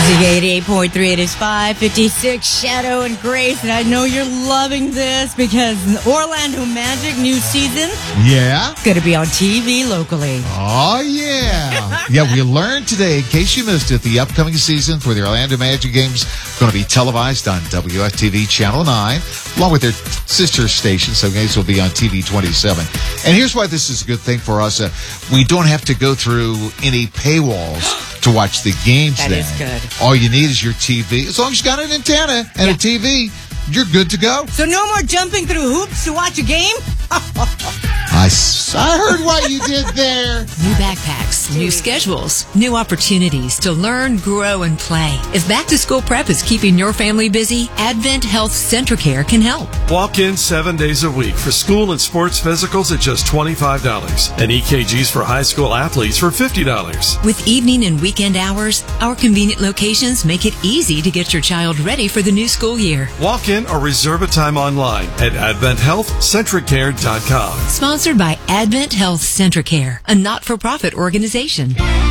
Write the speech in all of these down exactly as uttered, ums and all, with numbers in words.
Z eighty-eight point three, it is five fifty-six, Shadow and Grace, and I know you're loving this because Orlando Magic new season, yeah, it's going to be on T V locally. Oh, yeah. Yeah, we learned today, in case you missed it, the upcoming season for the Orlando Magic games going to be televised on W F T V Channel nine, along with their sister station, so games will be on T V twenty-seven. And here's why this is a good thing for us. Uh, we don't have to go through any paywalls to watch the games. That then. is good. All you need is your T V. As long as you got an antenna and Yeah. a T V, you're good to go. So no more jumping through hoops to watch a game? I, s- I heard what you did there. New backpacks, new schedules, new opportunities to learn, grow, and play. If back to school prep is keeping your family busy, Advent Health Centricare can help. Walk in seven days a week for school and sports physicals at just twenty-five dollars and E K Gs for high school athletes for fifty dollars. With evening and weekend hours, our convenient locations make it easy to get your child ready for the new school year. Walk in or reserve a time online at advent health centricare dot com. Sponsored by Advent Health Centricare, a not-for-profit organization.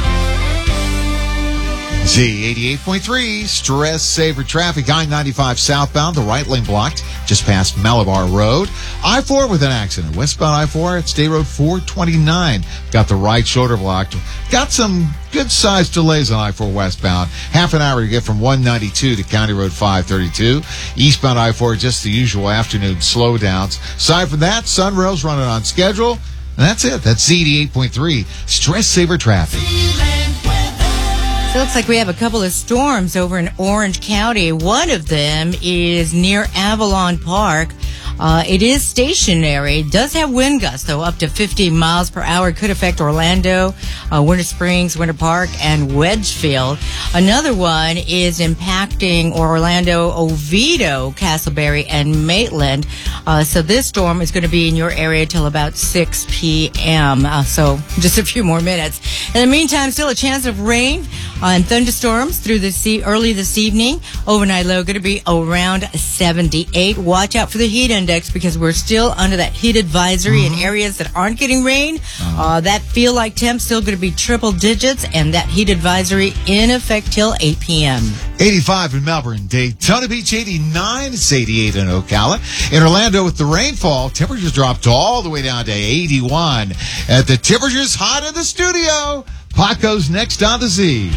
Z eighty-eight point three, stress saver traffic. I ninety-five southbound, the right lane blocked just past Malabar Road. I four with an accident. Westbound I four at State Road four twenty-nine. Got the right shoulder blocked. Got some good-sized delays on I four westbound. Half an hour to get from one ninety-two to County Road five thirty-two. Eastbound I four, just the usual afternoon slowdowns. Aside from that, Sunrail's running on schedule. And that's it. That's Z eighty-eight point three, stress saver traffic. So it looks like we have a couple of storms over in Orange County. One of them is near Avalon Park. Uh, it is stationary. It does have wind gusts, though, up to fifty miles per hour. It could affect Orlando, uh, Winter Springs, Winter Park, and Wedgefield. Another one is impacting Orlando, Oviedo, Castleberry, and Maitland. Uh, so this storm is going to be in your area till about six p.m. Uh, so just a few more minutes. In the meantime, still a chance of rain uh, and thunderstorms through the sea early this evening. Overnight low going to be around seventy-eight. Watch out for the heat index because we're still under that heat advisory mm-hmm. in areas that aren't getting rain. Uh-huh. Uh, that feel like temp still going to be triple digits, and that heat advisory in effect till eight p.m. eighty-five in Melbourne, Daytona Beach eighty-nine, it's eighty-eight in Ocala. In Orlando with the rainfall, temperatures dropped all the way down to eighty-one. At the temperatures hot in the studio, Paco's next on the Z.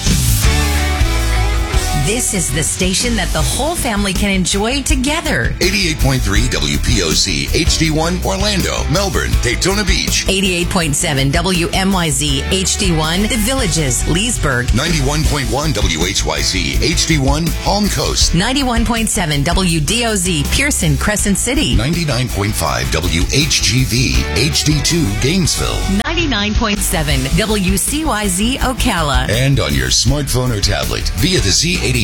This is the station that the whole family can enjoy together. eighty-eight point three W P O Z, H D one, Orlando, Melbourne, Daytona Beach. eighty-eight point seven W M Y Z, H D one, The Villages, Leesburg. ninety-one point one W H Y Z, H D one, Palm Coast. ninety-one point seven W D O Z, Pearson, Crescent City. ninety-nine point five W H G V, H D two, Gainesville. ninety-nine point seven W C Y Z, Ocala. And on your smartphone or tablet via the Z eighty